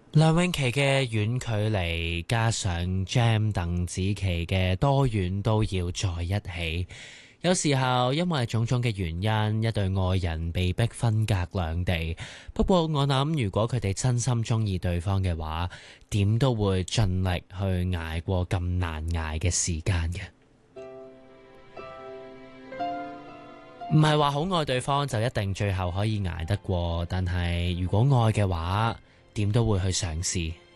梁詠琪嘅遠距離，加上 Jam 鄧紫棋嘅多遠都要在一起。有時候因為種種嘅原因，一對愛人被迫分隔兩地。不過我諗，如果佢哋真心鍾意對方嘅話，點都會盡力去捱過咁難捱嘅時間嘅。唔係話好愛對方就一定最後可以捱得過，但係如果愛嘅話，點都會去嘗試。